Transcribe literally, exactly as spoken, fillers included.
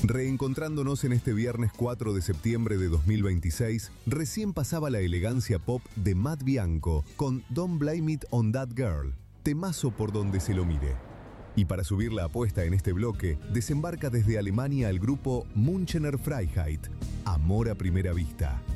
Reencontrándonos en este viernes cuatro de septiembre de dos mil veintiséis, recién pasaba la elegancia pop de Matt Bianco con Don't Blame It on That Girl, temazo por donde se lo mire. Y para subir la apuesta en este bloque, desembarca desde Alemania el grupo Münchener Freiheit, Amor a Primera Vista.